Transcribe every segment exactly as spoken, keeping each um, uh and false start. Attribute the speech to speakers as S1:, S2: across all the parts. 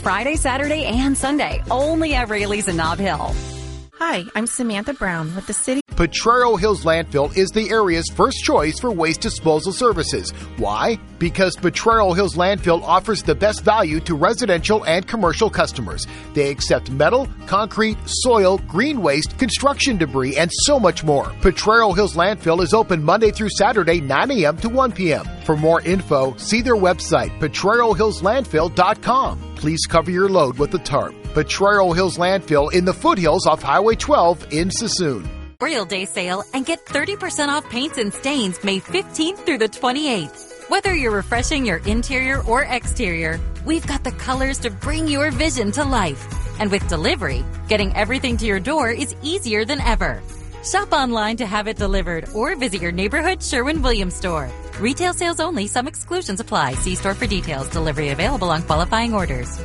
S1: Friday, Saturday, and Sunday, only at Rayleigh's in Nob Hill.
S2: Hi, I'm Samantha Brown with the City.
S3: Potrero Hills Landfill is the area's first choice for waste disposal services. Why? Because Potrero Hills Landfill offers the best value to residential and commercial customers. They accept metal, concrete, soil, green waste, construction debris, and so much more. Potrero Hills Landfill is open Monday through Saturday, nine a.m. to one p.m. For more info, see their website, potrero hills landfill dot com. Please cover your load with a tarp. Potrero Hills Landfill in the foothills off Highway twelve in Sassoon.
S4: Memorial Day sale and get thirty percent off paints and stains May fifteenth through the twenty-eighth. Whether you're refreshing your interior or exterior, we've got the colors to bring your vision to life. And with delivery, getting everything to your door is easier than ever. Shop online to have it delivered or visit your neighborhood Sherwin-Williams store. Retail sales only. Some exclusions apply. See store for details. Delivery available on qualifying orders.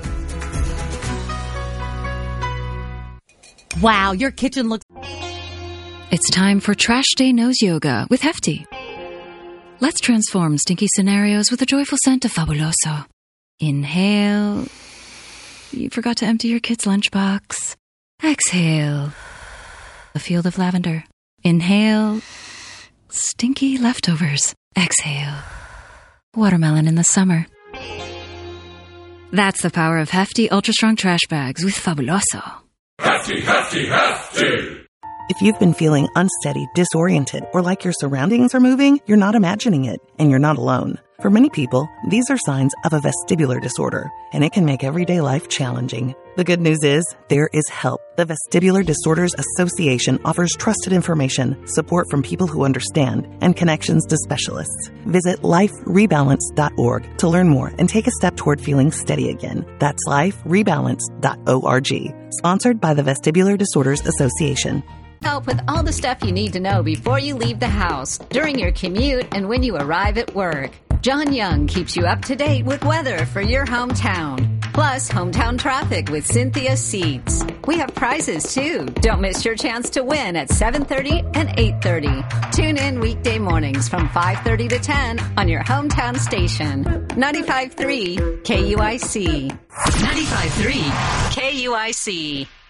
S4: Wow, your kitchen looks...
S5: It's time for Trash Day Nose Yoga with Hefty. Let's transform stinky scenarios with the joyful scent of Fabuloso. Inhale. You forgot to empty your kid's lunchbox. Exhale. A field of lavender. Inhale. Stinky leftovers. Exhale. Watermelon in the summer. That's the power of Hefty Ultra Strong Trash Bags with Fabuloso.
S6: Hefty, hefty, hefty!
S7: If you've been feeling unsteady, disoriented, or like your surroundings are moving, you're not imagining it, and you're not alone. For many people, these are signs of a vestibular disorder, and it can make everyday life challenging. The good news is, there is help. The Vestibular Disorders Association offers trusted information, support from people who understand, and connections to specialists. Visit life rebalance dot org to learn more and take a step toward feeling steady again. That's life rebalance dot org. Sponsored by the Vestibular Disorders Association.
S8: Help with all the stuff you need to know before you leave the house, during your commute, and when you arrive at work. John Young keeps you up to date with weather for your hometown. Plus, hometown traffic with Cynthia Seats. We have prizes, too. Don't miss your chance to win at seven thirty and eight thirty. Tune in weekday mornings from five thirty to ten on your hometown station. ninety-five point three K U I C. ninety-five point three K U I C.